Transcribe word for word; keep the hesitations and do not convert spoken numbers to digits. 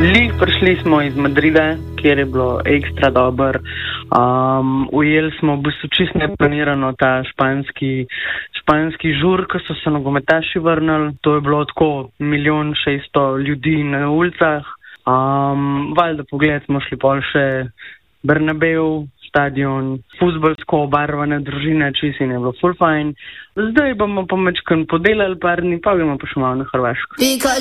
Lih prišli smo iz Madrida, kjer je bilo ekstra dober. Um, ujeli smo v bistvu čist neplanirano ta španski, španski žur, ko so se nogometaši vrnili. To je bilo tako milijon šeststo ljudi na ulicah. Um, valjda pogled smo šli pol še Bernabeu, stadion, fuzbolsko obarvane družine, čist in je bilo full fine. Zdaj bomo pa mečkan podelali par dni, pa gremo pa še malo na Hrvaško.